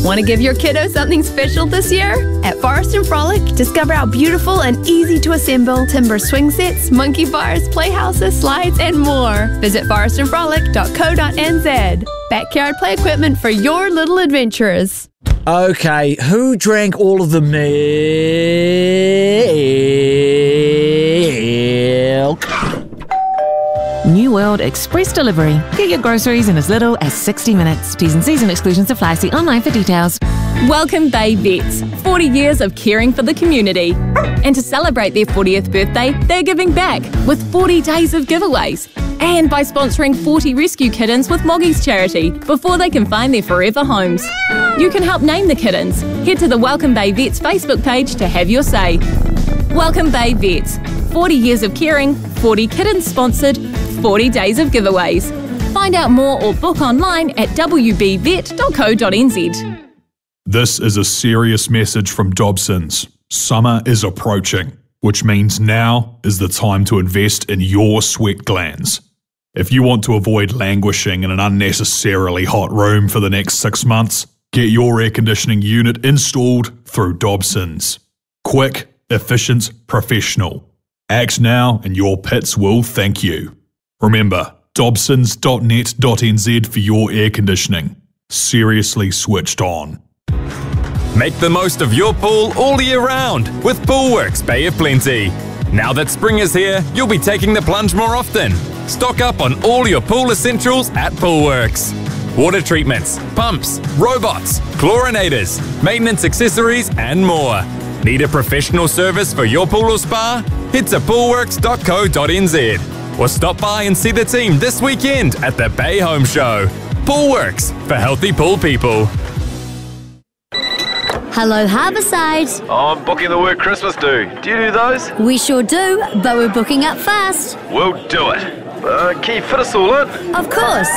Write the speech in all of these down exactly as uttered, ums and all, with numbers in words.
Want to give your kiddo something special this year? At Forest and Frolic, discover our beautiful and easy to assemble timber swing sets, monkey bars, playhouses, slides, and more. Visit forest and frolic dot co dot n z. Backyard play equipment for your little adventurers. Okay, who drank all of the milk? New World Express Delivery. Get your groceries in as little as sixty minutes. T's and C's and exclusions apply. See online for details. Welcome Bay Vets, forty years of caring for the community. And to celebrate their fortieth birthday, they're giving back with forty days of giveaways. And by sponsoring forty rescue kittens with Moggy's charity before they can find their forever homes. You can help name the kittens. Head to the Welcome Bay Vets Facebook page to have your say. Welcome Bay Vets, forty years of caring, forty kittens sponsored, forty days of giveaways. Find out more or book online at w b vet dot co dot n z. This is a serious message from Dobsons. Summer is approaching, which means now is the time to invest in your sweat glands. If you want to avoid languishing in an unnecessarily hot room for the next six months, get your air conditioning unit installed through Dobsons. Quick, efficient, professional. Act now and your pits will thank you. Remember, dobsons dot net dot n z for your air conditioning. Seriously switched on. Make the most of your pool all year round with Poolworks Bay of Plenty. Now that spring is here, you'll be taking the plunge more often. Stock up on all your pool essentials at Poolworks. Water treatments, pumps, robots, chlorinators, maintenance accessories, and more. Need a professional service for your pool or spa? Head to poolworks dot co dot n z or stop by and see the team this weekend at the Bay Home Show. Poolworks, for healthy pool people. Hello, Harbourside. I'm booking the work Christmas do. Do you do those? We sure do, but we're booking up fast. We'll do it. Uh, can you fit us all in? Of course.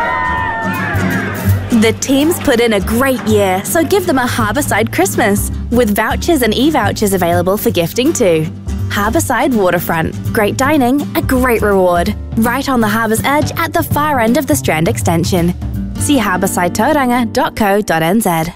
The team's put in a great year, so give them a Harbourside Christmas, with vouchers and e-vouchers available for gifting too. Harbourside Waterfront. Great dining, a great reward. Right on the harbour's edge at the far end of the Strand extension. See harbourside tauranga dot co dot n z.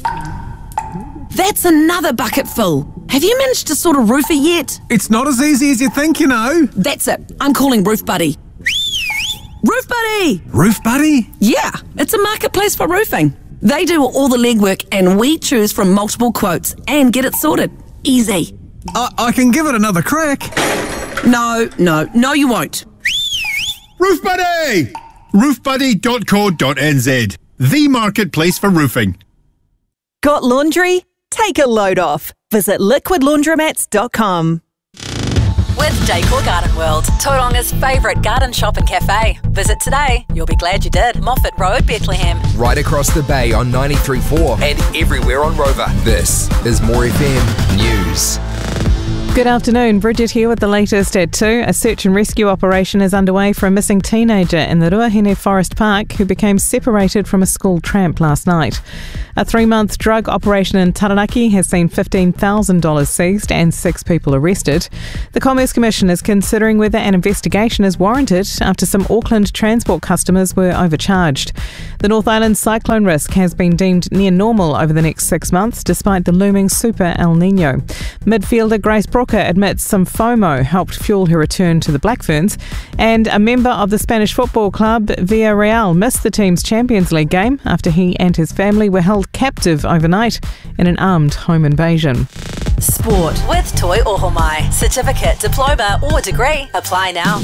That's another bucket full. Have you managed to sort a roofer yet? It's not as easy as you think, you know. That's it. I'm calling Roof Buddy. Roof Buddy! Roof Buddy? Yeah, it's a marketplace for roofing. They do all the legwork and we choose from multiple quotes and get it sorted. Easy. I, I can give it another crack. No, no, no you won't. Roof Buddy! roof buddy dot co dot n z. The marketplace for roofing. Got laundry? Take a load off. Visit liquid laundromats dot com. With Decor Garden World, Tauranga's favourite garden shop and cafe. Visit today. You'll be glad you did. Moffat Road, Bethlehem. Right across the bay on ninety-three point four and everywhere on Rover. This is More F M News. Good afternoon, Bridget here with the latest at two. A search and rescue operation is underway for a missing teenager in the Ruahine Forest Park who became separated from a school tramp last night. A three-month drug operation in Taranaki has seen fifteen thousand dollars seized and six people arrested. The Commerce Commission is considering whether an investigation is warranted after some Auckland transport customers were overcharged. The North Island cyclone risk has been deemed near normal over the next six months despite the looming Super El Nino. Midfielder Grace Brooker admits some FOMO helped fuel her return to the Black Ferns, and a member of the Spanish football club Villarreal missed the team's Champions League game after he and his family were held captive overnight in an armed home invasion. Sport with Toi Ohomai. Certificate, diploma or degree. Apply now.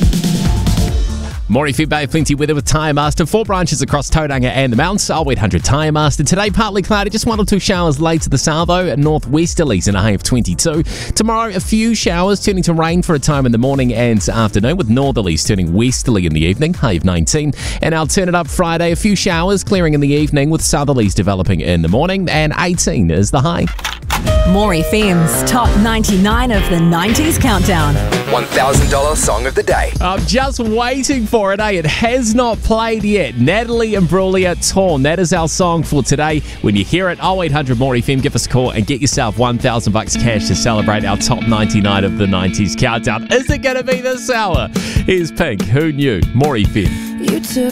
Morifi Bay, plenty weather with Tyre Master. Four branches across Tauranga and the mountains. oh eight hundred Tyre Master. Today, partly cloudy, just one or two showers late to the salvo. Northwesterlies in a high of twenty-two. Tomorrow, a few showers turning to rain for a time in the morning and afternoon, with northerlies turning westerly in the evening, high of nineteen. And I'll turn it up Friday, a few showers clearing in the evening with southerlies developing in the morning, and eighteen is the high. More F M's Top ninety-nine of the nineties Countdown. one thousand dollars Song of the Day. I'm just waiting for it, eh? It has not played yet. Natalie Imbruglia, Torn. That is our song for today. When you hear it, oh eight hundred More F M, give us a call and get yourself one thousand bucks cash to celebrate our Top ninety-nine of the nineties Countdown. Is it going to be this hour? Here's Pink. Who knew? More F M. You took